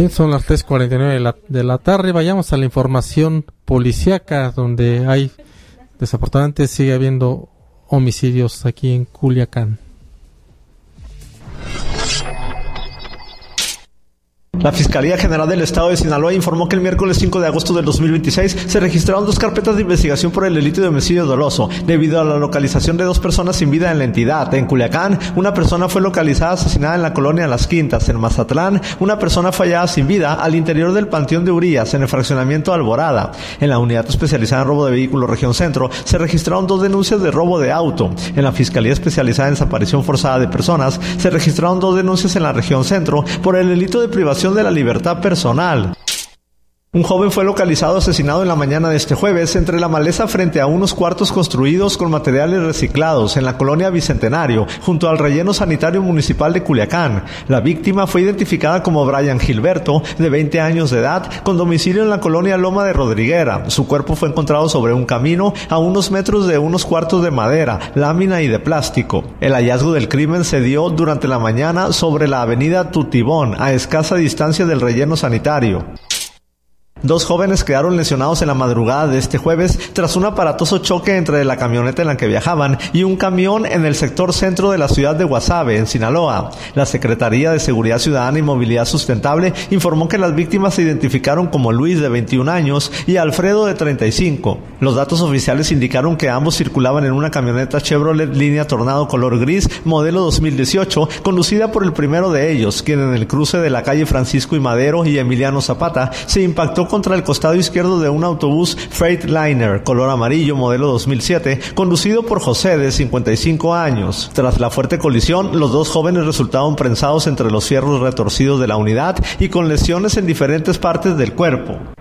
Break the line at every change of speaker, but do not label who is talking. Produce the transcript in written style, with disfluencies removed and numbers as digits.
Bien, son las 3:49 de la tarde. Vayamos a la información policíaca, donde desafortunadamente sigue habiendo homicidios aquí en Culiacán.
La Fiscalía General del Estado de Sinaloa informó que el miércoles 5 de agosto del 2026 se registraron 2 carpetas de investigación por el delito de homicidio doloso, debido a la localización de 2 personas sin vida en la entidad. En Culiacán, una persona fue localizada asesinada en la colonia Las Quintas. En Mazatlán, una persona fue hallada sin vida al interior del Panteón de Urias, en el fraccionamiento Alborada. En la unidad especializada en robo de vehículos Región Centro, se registraron 2 denuncias de robo de auto. En la Fiscalía Especializada en Desaparición Forzada de Personas, se registraron 2 denuncias en la Región Centro por el delito de privación de la libertad personal. Un joven fue localizado asesinado en la mañana de este jueves entre la maleza frente a unos cuartos construidos con materiales reciclados en la colonia Bicentenario, junto al relleno sanitario municipal de Culiacán. La víctima fue identificada como Brian Gilberto, de 20 años de edad, con domicilio en la colonia Loma de Rodriguera. Su cuerpo fue encontrado sobre un camino a unos metros de unos cuartos de madera, lámina y de plástico. El hallazgo del crimen se dio durante la mañana sobre la avenida Tutibón, a escasa distancia del relleno sanitario. 2 jóvenes quedaron lesionados en la madrugada de este jueves tras un aparatoso choque entre la camioneta en la que viajaban y un camión en el sector centro de la ciudad de Guasave, en Sinaloa. La Secretaría de Seguridad Ciudadana y Movilidad Sustentable informó que las víctimas se identificaron como Luis, de 21 años, y Alfredo, de 35. Los datos oficiales indicaron que ambos circulaban en una camioneta Chevrolet línea Tornado color gris, modelo 2018, conducida por el primero de ellos, quien en el cruce de la calle Francisco y Madero y Emiliano Zapata se impactó contra el costado izquierdo de un autobús Freightliner color amarillo modelo 2007 conducido por José, de 55 años. Tras la fuerte colisión, los 2 jóvenes resultaron prensados entre los fierros retorcidos de la unidad y con lesiones en diferentes partes del cuerpo.